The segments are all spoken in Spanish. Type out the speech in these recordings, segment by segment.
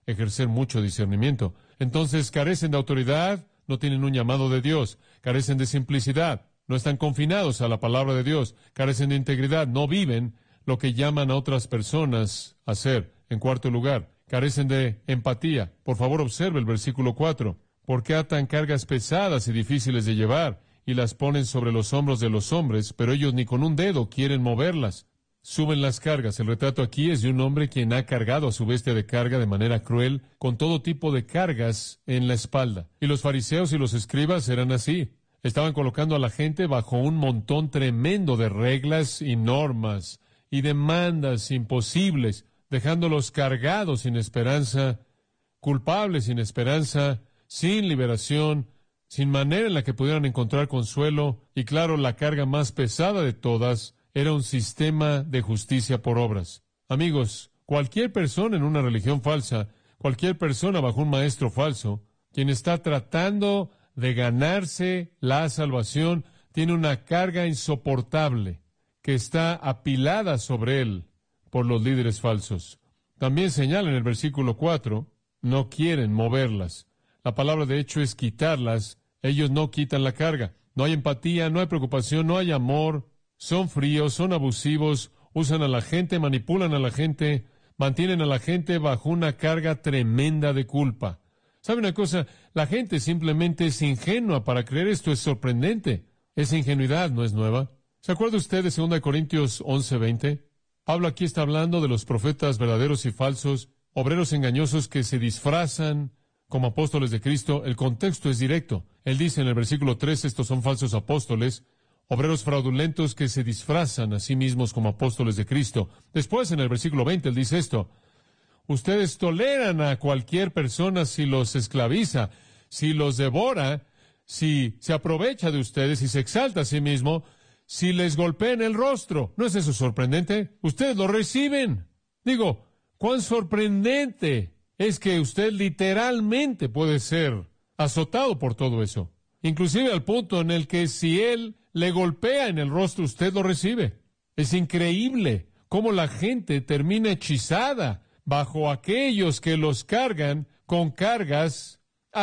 ejercer mucho discernimiento. Entonces carecen de autoridad, no tienen un llamado de Dios, carecen de simplicidad, no están confinados a la palabra de Dios, carecen de integridad, no viven lo que llaman a otras personas a hacer. En cuarto lugar, carecen de empatía. Por favor, observe el versículo 4. Porque atan cargas pesadas y difíciles de llevar y las ponen sobre los hombros de los hombres, pero ellos ni con un dedo quieren moverlas. Suben las cargas. El retrato aquí es de un hombre quien ha cargado a su bestia de carga de manera cruel, con todo tipo de cargas en la espalda. Y los fariseos y los escribas eran así. Estaban colocando a la gente bajo un montón tremendo de reglas y normas y demandas imposibles, dejándolos cargados sin esperanza, culpables sin esperanza, sin liberación, sin manera en la que pudieran encontrar consuelo. Y claro, la carga más pesada de todas era un sistema de justicia por obras. Amigos, cualquier persona en una religión falsa, cualquier persona bajo un maestro falso, quien está tratando de ganarse la salvación, tiene una carga insoportable que está apilada sobre él por los líderes falsos. También señala en el versículo 4, no quieren moverlas. La palabra de hecho es quitarlas. Ellos no quitan la carga. No hay empatía, no hay preocupación, no hay amor. Son fríos, son abusivos, usan a la gente, manipulan a la gente, mantienen a la gente bajo una carga tremenda de culpa. ¿Sabe una cosa? La gente simplemente es ingenua para creer esto. Es sorprendente. Esa ingenuidad no es nueva. ¿Se acuerda usted de 2 Corintios 11:20? Pablo aquí está hablando de los profetas verdaderos y falsos, obreros engañosos que se disfrazan como apóstoles de Cristo. El contexto es directo. Él dice en el versículo 3, estos son falsos apóstoles, obreros fraudulentos que se disfrazan a sí mismos como apóstoles de Cristo. Después, en el versículo 20, él dice esto, ustedes toleran a cualquier persona si los esclaviza, si los devora, si se aprovecha de ustedes y se exalta a sí mismo, si les golpea en el rostro. ¿No es eso sorprendente? Ustedes lo reciben. Digo, cuán sorprendente es que usted literalmente puede ser azotado por todo eso. Inclusive al punto en el que si él le golpea en el rostro, usted lo recibe. Es increíble cómo la gente termina hechizada bajo aquellos que los cargan con cargas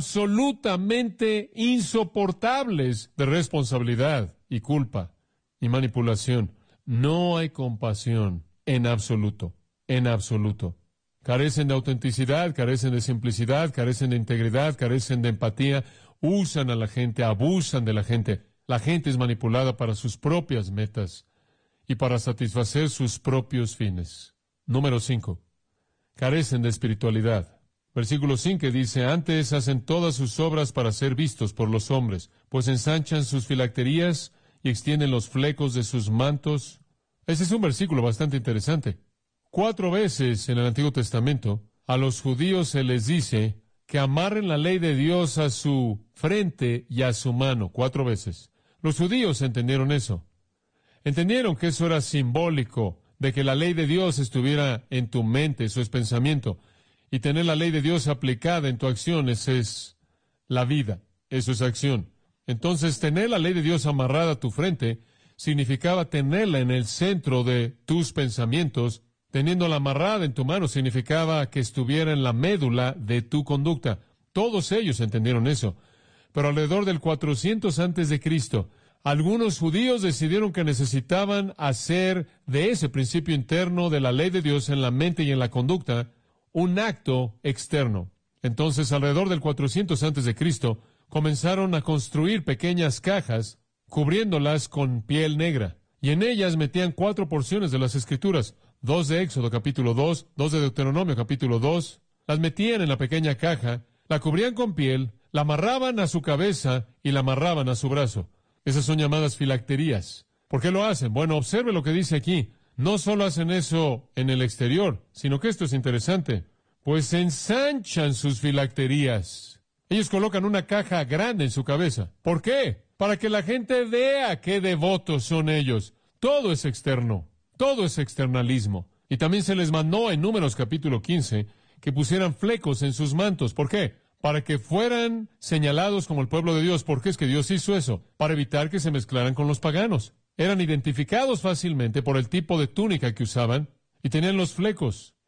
absolutamente insoportables de responsabilidad y culpa y manipulación. No hay compasión en absoluto, en absoluto. Carecen de autenticidad, carecen de simplicidad, carecen de integridad, carecen de empatía, usan a la gente, abusan de la gente. La gente es manipulada para sus propias metas y para satisfacer sus propios fines. Número 5. Carecen de espiritualidad. Versículo 5 dice, antes hacen todas sus obras para ser vistos por los hombres, pues ensanchan sus filacterías y extienden los flecos de sus mantos. Ese es un versículo bastante interesante. 4 veces en el Antiguo Testamento a los judíos se les dice que amarren la ley de Dios a su frente y a su mano. 4 veces. Los judíos entendieron eso. Entendieron que eso era simbólico de que la ley de Dios estuviera en tu mente, eso es pensamiento. Y tener la ley de Dios aplicada en tu acción, esa es la vida, eso es acción. Entonces, tener la ley de Dios amarrada a tu frente significaba tenerla en el centro de tus pensamientos. Teniéndola amarrada en tu mano significaba que estuviera en la médula de tu conducta. Todos ellos entendieron eso. Pero alrededor del 400 antes de Cristo, algunos judíos decidieron que necesitaban hacer de ese principio interno de la ley de Dios en la mente y en la conducta un acto externo. Entonces, alrededor del 400 antes de Cristo, comenzaron a construir pequeñas cajas, cubriéndolas con piel negra. Y en ellas metían 4 porciones de las Escrituras. 2 de Éxodo capítulo 2, 2 de Deuteronomio capítulo 2, las metían en la pequeña caja, la cubrían con piel, la amarraban a su cabeza y la amarraban a su brazo. Esas son llamadas filacterías. ¿Por qué lo hacen? Bueno, observe lo que dice aquí. No solo hacen eso en el exterior, sino que esto es interesante, pues ensanchan sus filacterías. Ellos colocan una caja grande en su cabeza. ¿Por qué? Para que la gente vea qué devotos son ellos. Todo es externo. Todo es externalismo. Y también se les mandó en Números capítulo 15 que pusieran flecos en sus mantos. ¿Por qué? Para que fueran señalados como el pueblo de Dios. ¿Por qué es que Dios hizo eso? Para evitar que se mezclaran con los paganos. Eran identificados fácilmente por el tipo de túnica que usaban y tenían los flecos.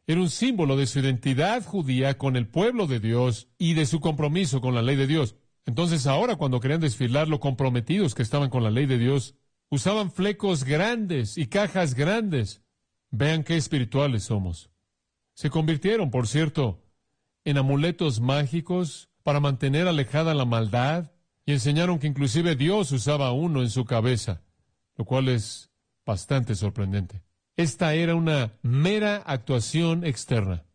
Era un símbolo de su identidad judía con el pueblo de Dios y de su compromiso con la ley de Dios. Entonces ahora, cuando querían desfilar lo comprometidos que estaban con la ley de Dios, usaban flecos grandes y cajas grandes. Vean qué espirituales somos. Se convirtieron, por cierto, en amuletos mágicos para mantener alejada la maldad, y enseñaron que inclusive Dios usaba uno en su cabeza, lo cual es bastante sorprendente. Esta era una mera actuación externa.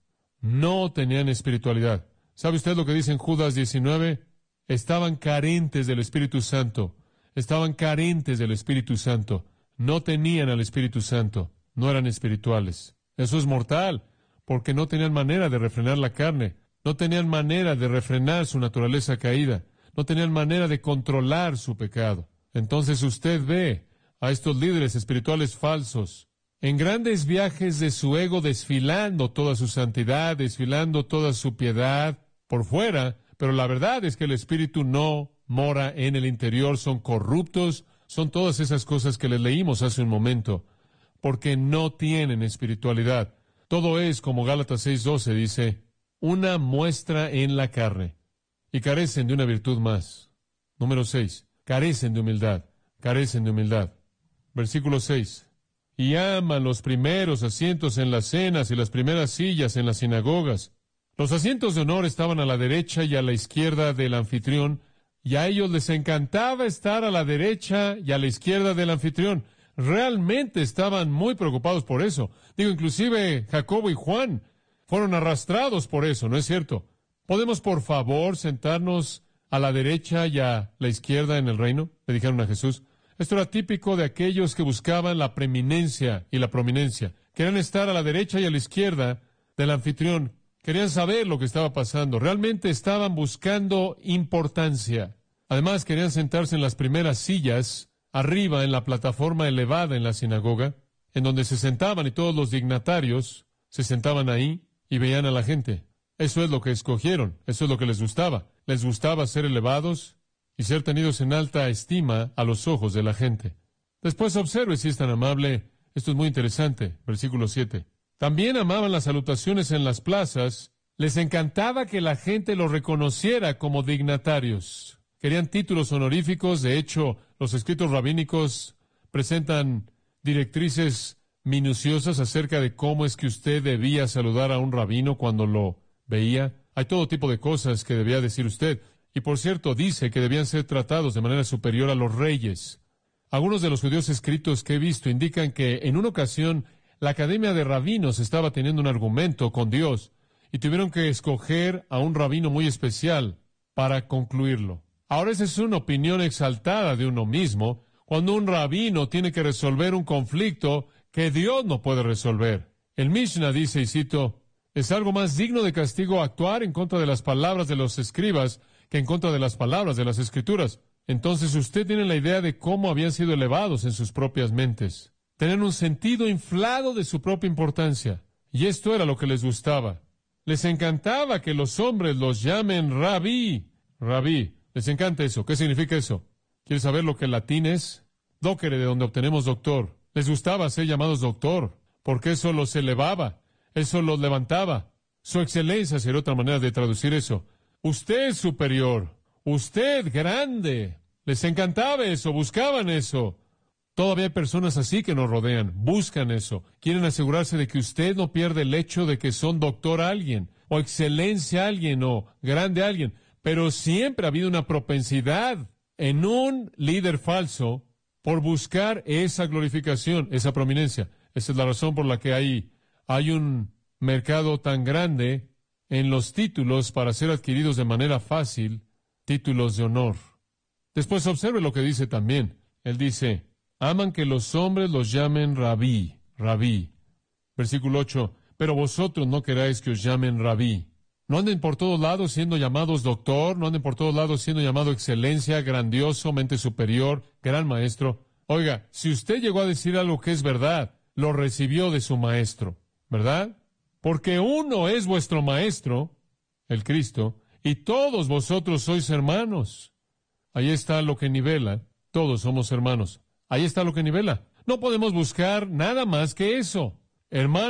No tenían espiritualidad. ¿Sabe usted lo que dice en Judas 19? Estaban carentes del Espíritu Santo. Estaban carentes del Espíritu Santo. No tenían al Espíritu Santo. No eran espirituales. Eso es mortal, porque no tenían manera de refrenar la carne. No tenían manera de refrenar su naturaleza caída. No tenían manera de controlar su pecado. Entonces usted ve a estos líderes espirituales falsos en grandes viajes de su ego, desfilando toda su santidad, desfilando toda su piedad por fuera, pero la verdad es que el Espíritu no mora en el interior, son corruptos, son todas esas cosas que les leímos hace un momento, porque no tienen espiritualidad. Todo es, como Gálatas 6:12 dice, una muestra en la carne, y carecen de una virtud más. Número 6, carecen de humildad, carecen de humildad. Versículo 6. Y aman los primeros asientos en las cenas y las primeras sillas en las sinagogas. Los asientos de honor estaban a la derecha y a la izquierda del anfitrión, y a ellos les encantaba estar a la derecha y a la izquierda del anfitrión. Realmente estaban muy preocupados por eso. Inclusive Jacobo y Juan fueron arrastrados por eso, ¿no es cierto? ¿Podemos, por favor, sentarnos a la derecha y a la izquierda en el reino?, le dijeron a Jesús. Esto era típico de aquellos que buscaban la preeminencia y la prominencia. Querían estar a la derecha y a la izquierda del anfitrión. Querían saber lo que estaba pasando. Realmente estaban buscando importancia. Además, querían sentarse en las primeras sillas, arriba en la plataforma elevada en la sinagoga, en donde se sentaban y todos los dignatarios se sentaban ahí y veían a la gente. Eso es lo que escogieron. Eso es lo que les gustaba. Les gustaba ser elevados y ser tenidos en alta estima a los ojos de la gente. Después observe, si es tan amable, esto es muy interesante, versículo 7. También amaban las salutaciones en las plazas, les encantaba que la gente los reconociera como dignatarios. Querían títulos honoríficos, de hecho, los escritos rabínicos presentan directrices minuciosas acerca de cómo es que usted debía saludar a un rabino cuando lo veía. Hay todo tipo de cosas que debía decir usted. Y por cierto, dice que debían ser tratados de manera superior a los reyes. Algunos de los judíos escritos que he visto indican que en una ocasión la Academia de Rabinos estaba teniendo un argumento con Dios y tuvieron que escoger a un rabino muy especial para concluirlo. Ahora esa es una opinión exaltada de uno mismo, cuando un rabino tiene que resolver un conflicto que Dios no puede resolver. El Mishnah dice, y cito, es algo más digno de castigo actuar en contra de las palabras de los escribas que en contra de las palabras de las Escrituras. Entonces usted tiene la idea de cómo habían sido elevados en sus propias mentes. Tenían un sentido inflado de su propia importancia. Y esto era lo que les gustaba. Les encantaba que los hombres los llamen rabí. Rabí. Les encanta eso. ¿Qué significa eso? ¿Quieres saber lo que el latín es? Docere, de donde obtenemos doctor. Les gustaba ser llamados doctor, porque eso los elevaba. Eso los levantaba. Su excelencia sería otra manera de traducir eso. Usted es superior, usted grande. Les encantaba eso, buscaban eso. Todavía hay personas así que nos rodean, buscan eso. Quieren asegurarse de que usted no pierde el hecho de que son doctor a alguien, o excelencia a alguien, o grande a alguien. Pero siempre ha habido una propensidad en un líder falso por buscar esa glorificación, esa prominencia. Esa es la razón por la que hay un mercado tan grande en los títulos para ser adquiridos de manera fácil, títulos de honor. Después observe lo que dice también. Él dice, aman que los hombres los llamen rabí, rabí. Versículo 8, pero vosotros no queráis que os llamen rabí. No anden por todos lados siendo llamados doctor, no anden por todos lados siendo llamado excelencia, grandioso, mente superior, gran maestro. Oiga, si usted llegó a decir algo que es verdad, lo recibió de su maestro, ¿verdad? Porque uno es vuestro maestro, el Cristo, y todos vosotros sois hermanos. Ahí está lo que nivela. Todos somos hermanos. Ahí está lo que nivela. No podemos buscar nada más que eso. Hermano,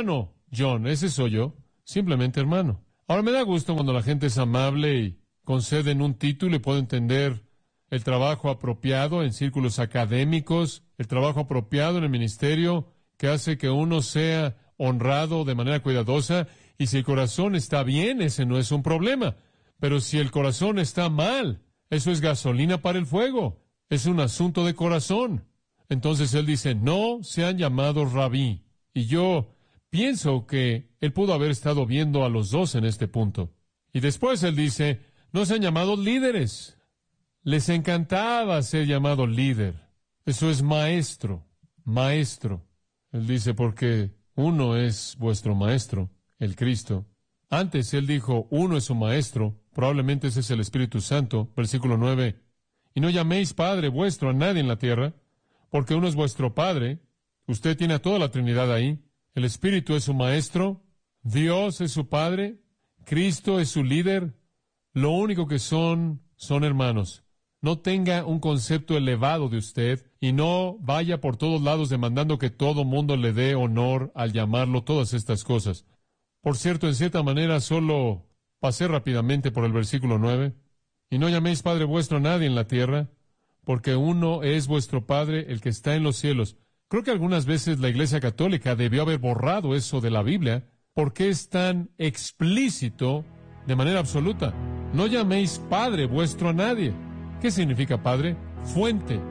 John, ese soy yo, simplemente hermano. Ahora me da gusto cuando la gente es amable y conceden un título y puedo entender el trabajo apropiado en círculos académicos, el trabajo apropiado en el ministerio, que hace que uno sea honrado de manera cuidadosa, y si el corazón está bien, ese no es un problema. Pero si el corazón está mal, eso es gasolina para el fuego. Es un asunto de corazón. Entonces él dice, no sean llamados rabí. Y yo pienso que él pudo haber estado viendo a los dos en este punto. Y después él dice, no sean llamados líderes. Les encantaba ser llamado líder. Eso es maestro, maestro. Él dice, porque uno es vuestro maestro, el Cristo. Antes él dijo, uno es su maestro, probablemente ese es el Espíritu Santo, versículo 9. Y no llaméis Padre vuestro a nadie en la tierra, porque uno es vuestro Padre. Usted tiene a toda la Trinidad ahí. El Espíritu es su maestro, Dios es su Padre, Cristo es su líder. Lo único que son hermanos. No tenga un concepto elevado de usted y no vaya por todos lados demandando que todo mundo le dé honor al llamarlo todas estas cosas. Por cierto, en cierta manera solo pasé rápidamente por el versículo 9. Y no llaméis Padre vuestro a nadie en la tierra, porque uno es vuestro Padre, el que está en los cielos. Creo que algunas veces la Iglesia Católica debió haber borrado eso de la Biblia, porque es tan explícito de manera absoluta. No llaméis Padre vuestro a nadie. ¿Qué significa Padre? Fuente,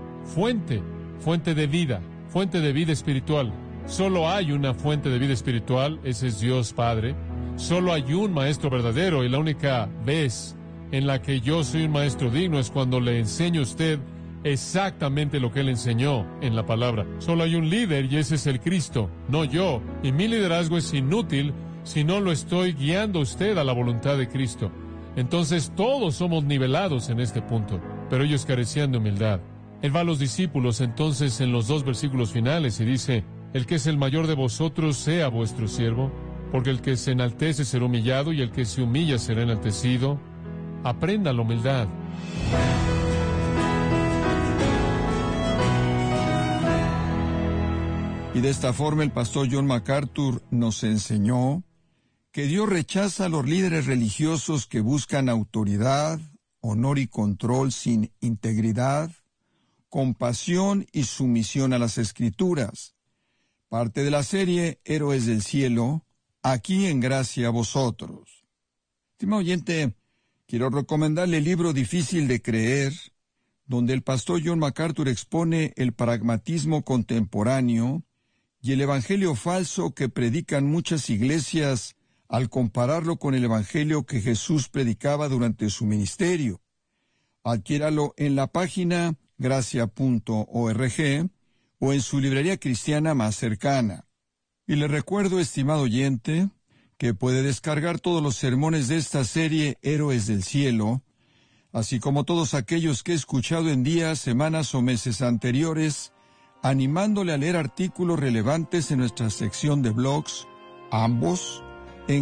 fuente de vida espiritual. Solo hay una fuente de vida espiritual, ese es Dios Padre. Solo hay un maestro verdadero, y la única vez en la que yo soy un maestro digno es cuando le enseño a usted exactamente lo que él enseñó en la palabra. Solo hay un líder y ese es el Cristo, no yo. Y mi liderazgo es inútil si no lo estoy guiando a usted a la voluntad de Cristo. Entonces todos somos nivelados en este punto, pero ellos carecían de humildad. Él va a los discípulos entonces en los dos versículos finales y dice, el que es el mayor de vosotros sea vuestro siervo, porque el que se enaltece será humillado y el que se humilla será enaltecido. Aprenda la humildad. Y de esta forma el pastor John MacArthur nos enseñó que Dios rechaza a los líderes religiosos que buscan autoridad, honor y control sin integridad, compasión y sumisión a las Escrituras. Parte de la serie Héroes del Cielo, aquí en Gracia a Vosotros. Estimado oyente, quiero recomendarle el libro Difícil de Creer, donde el pastor John MacArthur expone el pragmatismo contemporáneo y el evangelio falso que predican muchas iglesias al compararlo con el evangelio que Jesús predicaba durante su ministerio. Adquiéralo en la página gracia.org o en su librería cristiana más cercana. Y le recuerdo, estimado oyente, que puede descargar todos los sermones de esta serie Héroes del Cielo, así como todos aquellos que he escuchado en días, semanas o meses anteriores, animándole a leer artículos relevantes en nuestra sección de blogs, ambos en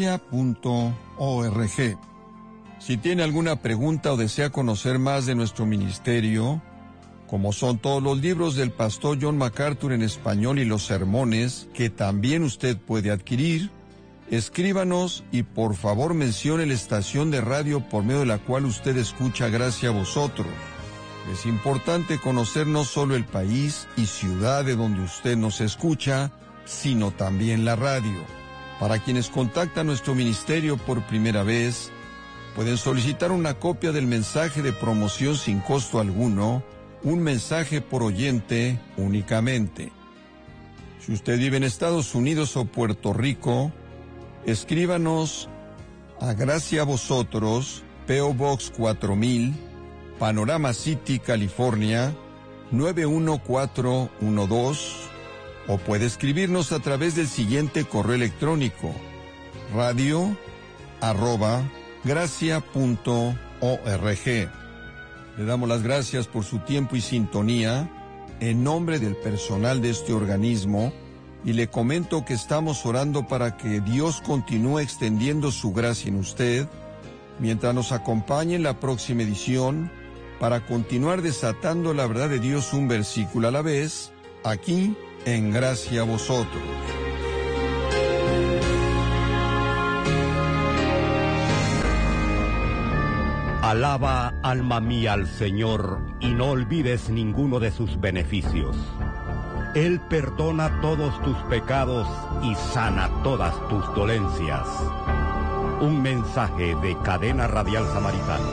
gracia.org. Si tiene alguna pregunta o desea conocer más de nuestro ministerio, como son todos los libros del pastor John MacArthur en español y los sermones que también usted puede adquirir, escríbanos y por favor mencione la estación de radio por medio de la cual usted escucha Gracia a Vosotros. Es importante conocer no solo el país y ciudad de donde usted nos escucha, sino también la radio. Para quienes contactan nuestro ministerio por primera vez, pueden solicitar una copia del mensaje de promoción sin costo alguno, un mensaje por oyente únicamente. Si usted vive en Estados Unidos o Puerto Rico, escríbanos a Gracia a Vosotros, P.O. Box 4000, Panorama City, California, 91412, o puede escribirnos a través del siguiente correo electrónico, radio@gracia.org. Le damos las gracias por su tiempo y sintonía en nombre del personal de este organismo y le comento que estamos orando para que Dios continúe extendiendo su gracia en usted mientras nos acompañe en la próxima edición para continuar desatando la verdad de Dios un versículo a la vez, aquí en Gracia a Vosotros. Alaba, alma mía, al Señor, y no olvides ninguno de sus beneficios. Él perdona todos tus pecados y sana todas tus dolencias. Un mensaje de Cadena Radial Samaritano.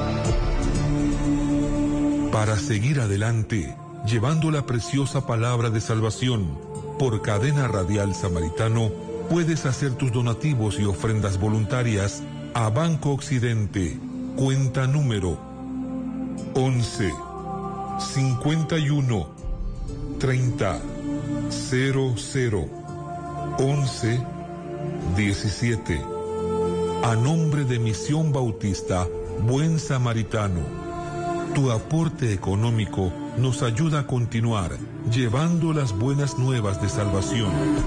Para seguir adelante, llevando la preciosa palabra de salvación, por Cadena Radial Samaritano, puedes hacer tus donativos y ofrendas voluntarias a Banco Occidente, cuenta número 11 51 30 00 11 17. A nombre de Misión Bautista Buen Samaritano, tu aporte económico nos ayuda a continuar llevando las buenas nuevas de salvación.